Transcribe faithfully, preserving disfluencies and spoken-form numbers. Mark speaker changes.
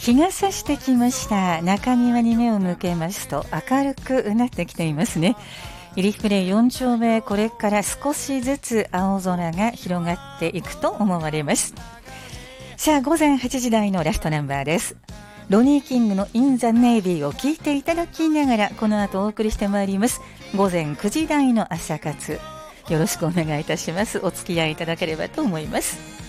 Speaker 1: 日が差してきました。中庭に目を向けますと明るくなってきていますね。入り組よん丁目、これから少しずつ青空が広がっていくと思われます。さあ、午前はちじ台のラストナンバーです。ロニー・キングの In the Navy を聴いていただきながら、この後お送りしてまいります。午前くじ台の朝活、よろしくお願いいたします。お付き合いいただければと思います。